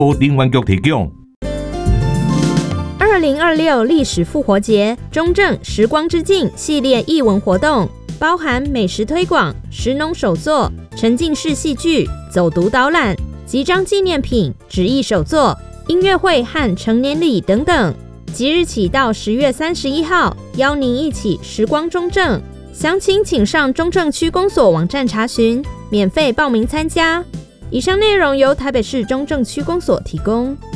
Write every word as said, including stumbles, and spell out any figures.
由林元局提供。 二零二六历史复活节中正时光之境系列艺文活动，包含美食推广、食农手作、沉浸式戏剧、走读导览、集章纪念品、纸艺手作、音乐会和成年礼等等。即日起到十月三十一号，邀您一起时光中正。详情请上中正区公所网站查询，免费报名参加。以上内容由台北市中正区公所提供。